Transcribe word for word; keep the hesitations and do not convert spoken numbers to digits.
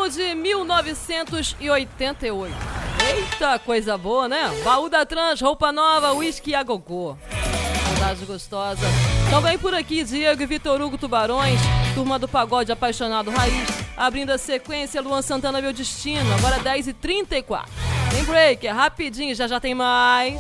Ano de mil novecentos e oitenta e oito. Eita, coisa boa, né? Baú da Trans, roupa nova, uísque a gogô. Saudade gostosa. Também por aqui, Diego e Vitor Hugo Tubarões, turma do pagode apaixonado raiz, abrindo a sequência, Luan Santana, Meu Destino, agora dez e trinta e quatro. Tem break, é rapidinho, já já tem mais.